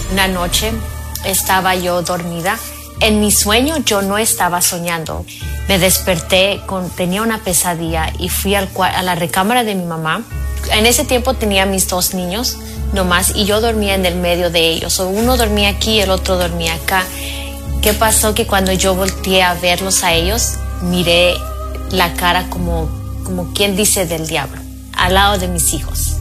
Una noche estaba yo dormida. En mi sueño yo no estaba soñando. Me desperté, tenía una pesadilla y fui a la recámara de mi mamá. En ese tiempo tenía mis 2 niños nomás y yo dormía en el medio de ellos. Uno dormía aquí y el otro dormía acá. ¿Qué pasó? Que cuando yo volteé a verlos a ellos, miré la cara como quien dice del diablo, al lado de mis hijos.